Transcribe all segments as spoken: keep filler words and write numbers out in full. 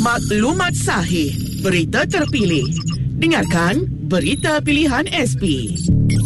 Maklumat sahih, berita terpilih. Dengarkan Berita Pilihan S P.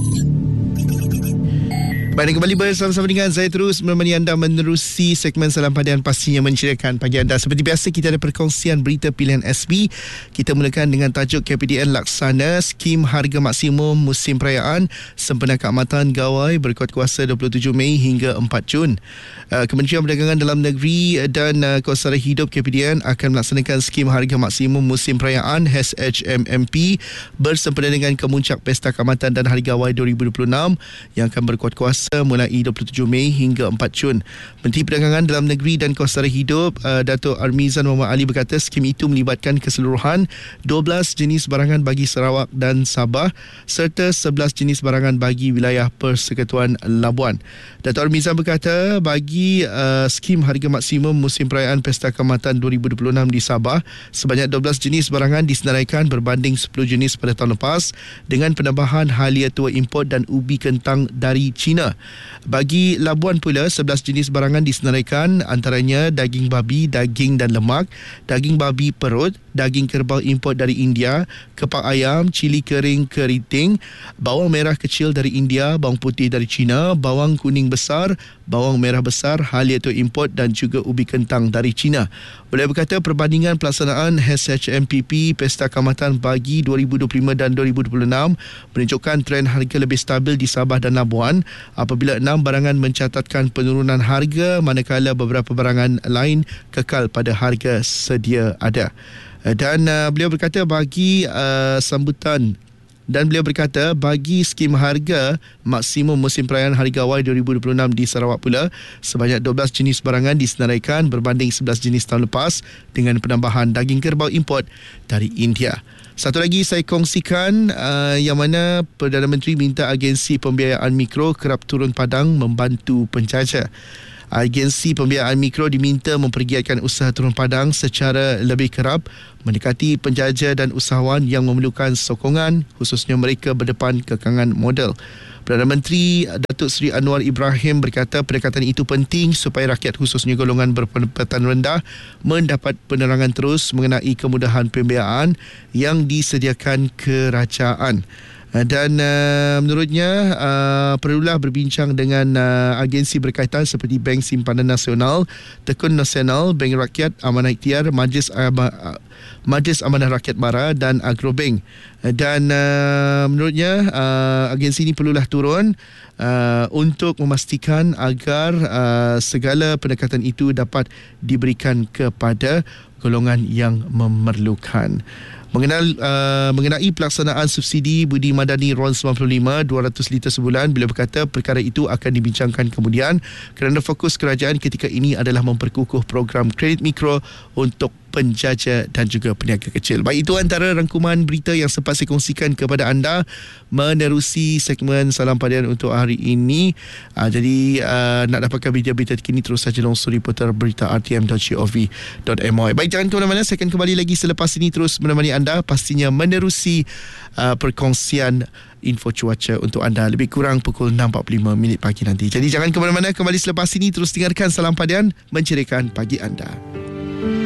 Baik, kembali bersama-sama dengan saya terus menemani anda menerusi segmen Salam Padan pastinya menceriakan pagi anda. Seperti biasa kita ada perkongsian berita pilihan S B. Kita mulakan dengan tajuk K P D N laksana skim harga maksimum musim perayaan sempena keamatan gawai berkuat kuasa dua puluh tujuh Mei hingga empat Jun. Kementerian Perdagangan Dalam Negeri dan Kelestarian Hidup K P D N akan melaksanakan skim harga maksimum musim perayaan H H M M P bersempena dengan kemuncak Pesta Keamatan dan Hari Gawai dua ribu dua puluh enam yang akan berkuat kuasa mulai dua puluh tujuh Mei hingga empat Jun. Menteri Perdagangan Dalam Negeri dan Kelestarian Hidup uh, Dato' Armizan Muhammad Ali berkata skim itu melibatkan keseluruhan dua belas jenis barangan bagi Sarawak dan Sabah serta sebelas jenis barangan bagi wilayah Persekutuan Labuan. Dato' Armizan berkata bagi uh, skim harga maksimum musim perayaan Pesta Keamatan dua ribu dua puluh enam di Sabah, sebanyak dua belas jenis barangan disenaraikan berbanding sepuluh jenis pada tahun lepas dengan penambahan halia tua import dan ubi kentang dari China. Bagi Labuan pula, sebelas jenis barangan disenaraikan antaranya daging babi, daging dan lemak, daging babi perut, daging kerbau import dari India, kepak ayam, cili kering keriting, bawang merah kecil dari India, bawang putih dari China, bawang kuning besar, bawang merah besar, halia tua import dan juga ubi kentang dari China. Beliau berkata perbandingan pelaksanaan H H M P P Pesta Keamatan bagi dua ribu dua puluh lima dan dua ribu dua puluh enam menunjukkan trend harga lebih stabil di Sabah dan Labuan apabila enam barangan mencatatkan penurunan harga manakala beberapa barangan lain kekal pada harga sedia ada. Dan uh, beliau berkata bagi uh, sambutan Dan beliau berkata bagi skim harga maksimum musim perayaan Hari Gawai dua ribu dua puluh enam di Sarawak pula, sebanyak dua belas jenis barangan disenaraikan berbanding sebelas jenis tahun lepas dengan penambahan daging kerbau import dari India. Satu lagi saya kongsikan uh, yang mana Perdana Menteri minta agensi pembiayaan mikro kerap turun padang membantu penjajah. Agensi pembiayaan mikro diminta mempergiatkan usaha turun padang secara lebih kerap mendekati penjajah dan usahawan yang memerlukan sokongan, khususnya mereka berdepan kekangan modal. Perdana Menteri Datuk Seri Anwar Ibrahim berkata pendekatan itu penting supaya rakyat khususnya golongan berpendapatan rendah mendapat penerangan terus mengenai kemudahan pembiayaan yang disediakan kerajaan. Dan uh, menurutnya uh, perlulah berbincang dengan uh, agensi berkaitan seperti Bank Simpanan Nasional, Tekun Nasional, Bank Rakyat, Amanah Ikhtiar, Majlis uh, Majlis Amanah Rakyat Mara dan Agrobank. Dan uh, menurutnya uh, agensi ini perlulah turun uh, untuk memastikan agar uh, segala pendekatan itu dapat diberikan kepada golongan yang memerlukan. Mengenal, uh, mengenai pelaksanaan subsidi budi madani R O N sembilan puluh lima dua ratus liter sebulan, beliau berkata perkara itu akan dibincangkan kemudian kerana fokus kerajaan ketika ini adalah memperkukuh program kredit mikro untuk penjajah dan juga peniaga kecil. Baik, itu antara rangkuman berita yang sempat saya kongsikan kepada anda menerusi segmen Salam Padian untuk hari ini. Uh, jadi uh, nak dapatkan berita-berita terkini terus saja longsori putar berita r t m dot gov dot my. Baik, jangan ke mana-mana, saya akan kembali lagi selepas ini terus menemani anda pastinya menerusi uh, perkongsian info cuaca untuk anda lebih kurang pukul enam empat puluh lima minit pagi nanti. Jadi jangan ke mana-mana, kembali selepas ini terus dengarkan Salam Padian menceriakan pagi anda.